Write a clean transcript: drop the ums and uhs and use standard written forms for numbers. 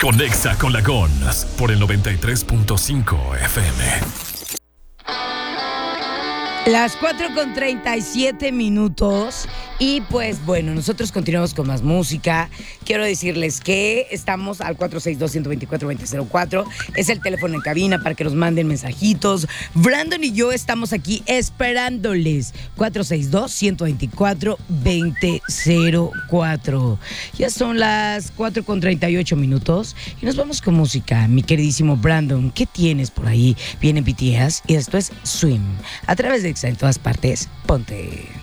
Conexa con la Gons por el 93.5 FM. Las 4:37. Y pues bueno, nosotros continuamos con más música. Quiero decirles que estamos al 462-124-2004. Es el teléfono en cabina para que nos manden mensajitos. Brandon y yo estamos aquí esperándoles. 462-124-2004. Ya son las 4:38. Y nos vamos con música. Mi queridísimo Brandon, ¿qué tienes por ahí? Viene BTS y esto es Swim. A través de Exa en todas partes. Ponte.